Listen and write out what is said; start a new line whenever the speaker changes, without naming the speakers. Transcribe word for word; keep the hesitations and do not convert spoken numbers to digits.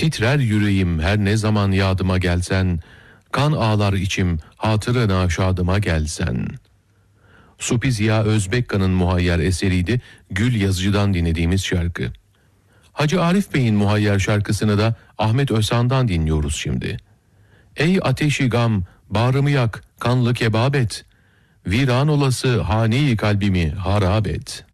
Titrer yüreğim her ne zaman yadıma gelsen, kan ağlar içim hatırına şadıma gelsen. Supi Ziya Özbekka'nın muhayyer eseriydi, Gül Yazıcı'dan dinlediğimiz şarkı. Hacı Arif Bey'in muhayyer şarkısını da Ahmet Özhan'dan dinliyoruz şimdi. Ey ateşi gam, bağrımı yak, kanlı kebap et, viran olası hane-i kalbimi harap et.